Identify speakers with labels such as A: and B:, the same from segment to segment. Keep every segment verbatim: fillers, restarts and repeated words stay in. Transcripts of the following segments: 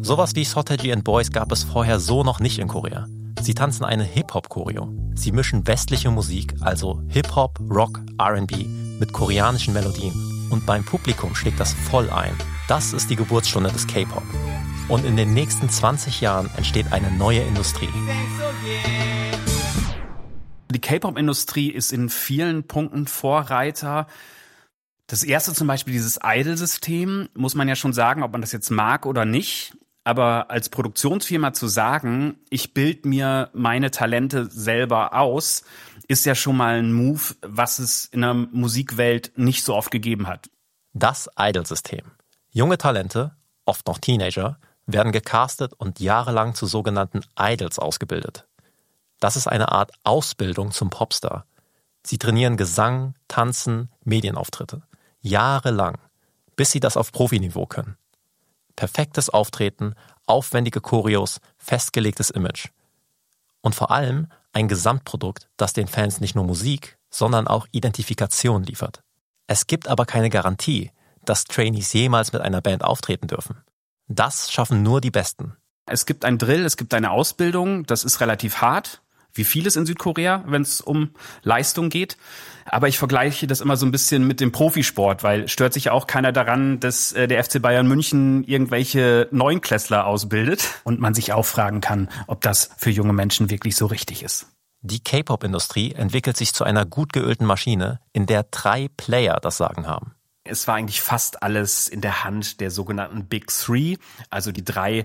A: Sowas wie Sotaji and Boys gab es vorher so noch nicht in Korea. Sie tanzen eine Hip-Hop-Choreo. Sie mischen westliche Musik, also Hip-Hop, Rock, R and B, mit koreanischen Melodien. Und beim Publikum schlägt das voll ein. Das ist die Geburtsstunde des K-Pop. Und in den nächsten zwanzig Jahren entsteht eine neue Industrie.
B: Die K-Pop-Industrie ist in vielen Punkten Vorreiter. Das erste zum Beispiel, dieses Idol-System, muss man ja schon sagen, ob man das jetzt mag oder nicht. Aber als Produktionsfirma zu sagen, ich bilde mir meine Talente selber aus, ist ja schon mal ein Move, was es in der Musikwelt nicht so oft gegeben hat.
A: Das Idol-System. Junge Talente, oft noch Teenager, werden gecastet und jahrelang zu sogenannten Idols ausgebildet. Das ist eine Art Ausbildung zum Popstar. Sie trainieren Gesang, Tanzen, Medienauftritte. Jahrelang, bis sie das auf Profiniveau können. Perfektes Auftreten, aufwendige Choreos, festgelegtes Image. Und vor allem ein Gesamtprodukt, das den Fans nicht nur Musik, sondern auch Identifikation liefert. Es gibt aber keine Garantie, dass Trainees jemals mit einer Band auftreten dürfen. Das schaffen nur die Besten.
B: Es gibt ein Drill, es gibt eine Ausbildung, das ist relativ hart, wie vieles in Südkorea, wenn es um Leistung geht. Aber ich vergleiche das immer so ein bisschen mit dem Profisport, weil stört sich auch keiner daran, dass der F C Bayern München irgendwelche Neunklässler ausbildet und man sich auch fragen kann, ob das für junge Menschen wirklich so richtig ist.
A: Die K-Pop-Industrie entwickelt sich zu einer gut geölten Maschine, in der drei Player das Sagen haben.
B: Es war eigentlich fast alles in der Hand der sogenannten Big Three, also die drei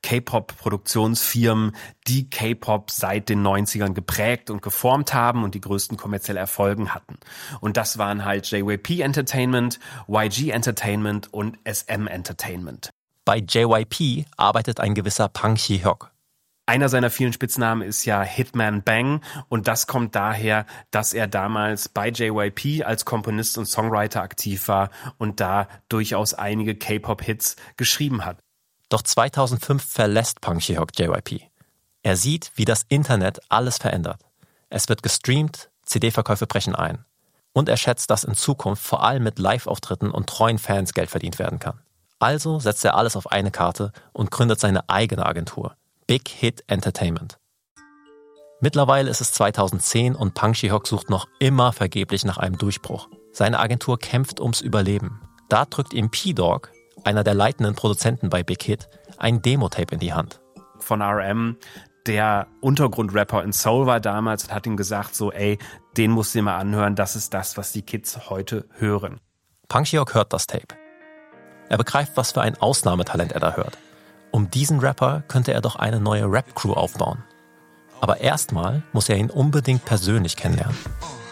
B: K-Pop-Produktionsfirmen, die K-Pop seit den neunzigern geprägt und geformt haben und die größten kommerziellen Erfolge hatten. Und das waren halt J Y P Entertainment, Y G Entertainment und S M Entertainment.
A: Bei J Y P arbeitet ein gewisser Park Ji-hyuk.
B: Einer seiner vielen Spitznamen ist ja Hitman Bang und das kommt daher, dass er damals bei J Y P als Komponist und Songwriter aktiv war und da durchaus einige K-Pop-Hits geschrieben hat.
A: Doch zweitausendfünf verlässt Park Ji-hyuk J Y P. Er sieht, wie das Internet alles verändert. Es wird gestreamt, C D-Verkäufe brechen ein. Und er schätzt, dass in Zukunft vor allem mit Live-Auftritten und treuen Fans Geld verdient werden kann. Also setzt er alles auf eine Karte und gründet seine eigene Agentur. Big Hit Entertainment. Mittlerweile ist es zweitausendzehn und Park Ji-hyuk sucht noch immer vergeblich nach einem Durchbruch. Seine Agentur kämpft ums Überleben. Da drückt ihm P-Dog, einer der leitenden Produzenten bei Big Hit, ein Demo-Tape in die Hand.
B: Von R M, der Untergrundrapper in Seoul war damals und hat ihm gesagt, so ey, den musst du dir mal anhören, das ist das, was die Kids heute hören.
A: Park Ji-hyuk hört das Tape. Er begreift, was für ein Ausnahmetalent er da hört. Um diesen Rapper könnte er doch eine neue Rap-Crew aufbauen. Aber erstmal muss er ihn unbedingt persönlich kennenlernen.